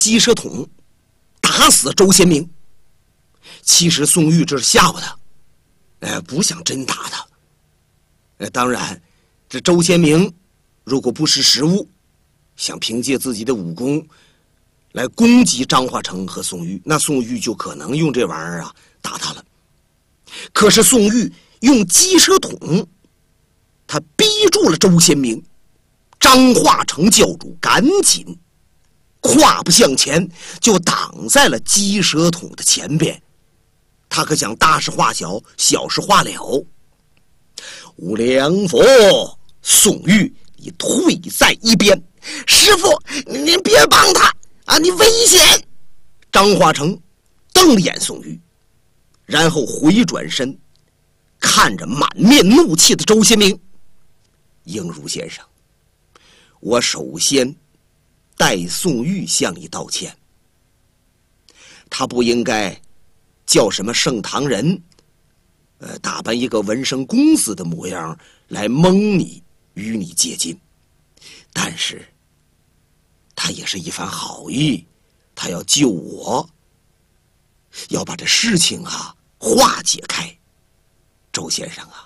鸡舍桶打死周先明。其实宋玉这是吓唬他，不想真打他。当然，这周先明如果不识时务，想凭借自己的武功来攻击张化成和宋玉，那宋玉就可能用这玩意儿啊打他了。可是宋玉用鸡舍桶，他逼住了周先明。张化成教主赶紧跨步向前，就挡在了鸡舍桶的前边。他可想大事化小，小事化了。无良佛，宋玉，你退在一边。师父，您别帮他啊，你危险！张化成瞪了眼宋玉，然后回转身，看着满面怒气的周先明。应如先生，我首先代宋玉向你道歉。他不应该叫什么盛唐人，打扮一个文生公子的模样来蒙你，与你接近。但是他也是一番好意，他要救我，要把这事情啊化解开。周先生啊，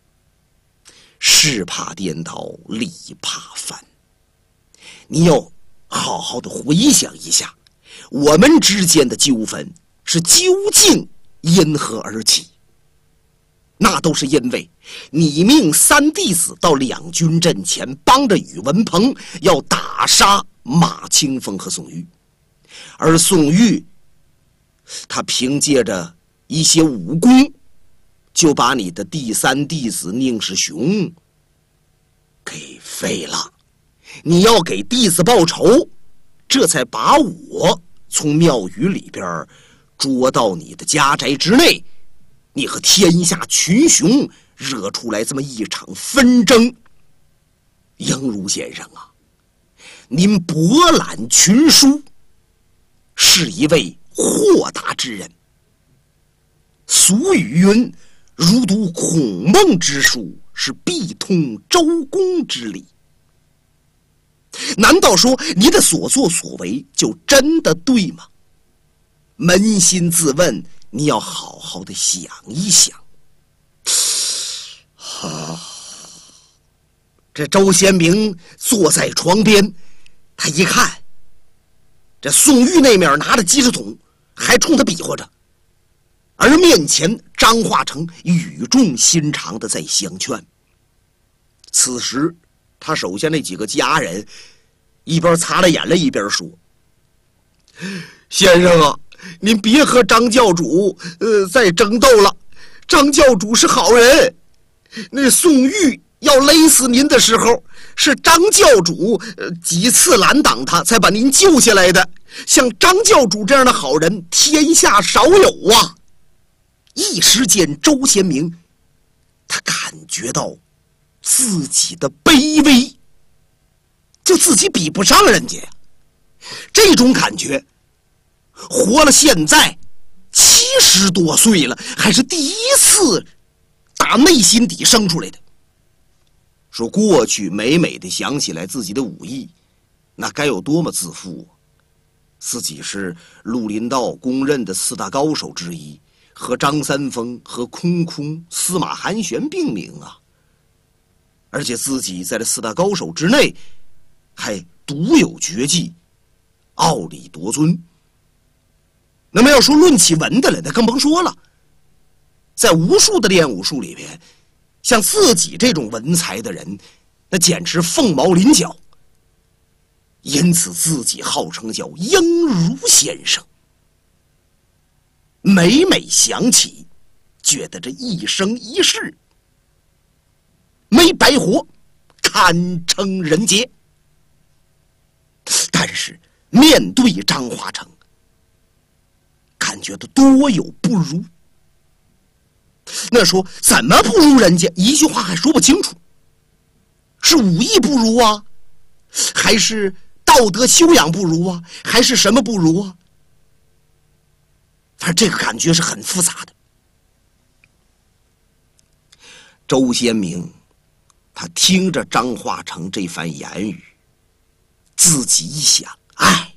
事怕颠倒，力怕翻。你要好好的回想一下，我们之间的纠纷是究竟因何而起？那都是因为你命三弟子到两军阵前，帮着宇文鹏要打杀马清风和宋玉，而宋玉他凭借着一些武功，就把你的第三弟子宁世雄给废了。你要给弟子报仇，这才把我从庙宇里边捉到你的家宅之内，你和天下群雄惹出来这么一场纷争。应如先生啊，您博览群书，是一位豁达之人。俗语云，如读孔孟之书，是必通周公之理。难道说你的所作所为就真的对吗？扪心自问，你要好好的想一想。这周先明坐在床边，他一看这宋玉那面拿着鸡舍桶，还冲他比划着，而面前张化成语重心长的在相劝。此时他手下那几个家人一边擦了眼泪一边说：先生啊，您别和张教主再争斗了，张教主是好人。那宋玉要勒死您的时候，是张教主几次拦挡他，才把您救下来的。像张教主这样的好人，天下少有啊！一时间，周先明他感觉到自己的卑微，就自己比不上人家呀。这种感觉，活了现在70多岁了，还是第一次打内心底生出来的。说过去美美的想起来自己的武艺，那该有多么自负啊！自己是绿林道公认的4大高手之一，和张三丰和空空、司马寒玄并名啊！而且自己在这4大高手之内还独有绝技，傲立夺尊。那么要说论起文的来，那更甭说了。在无数的练武术里边，像自己这种文才的人，那简直凤毛麟角。因此自己号称叫应如先生。每每想起，觉得这一生一世没白活，堪称人杰。但是面对张化成，感觉到多有不如。那说怎么不如人家，一句话还说不清楚。是武艺不如啊，还是道德修养不如啊，还是什么不如啊？反正这个感觉是很复杂的。周先明他听着张化成这番言语，自己一想，哎，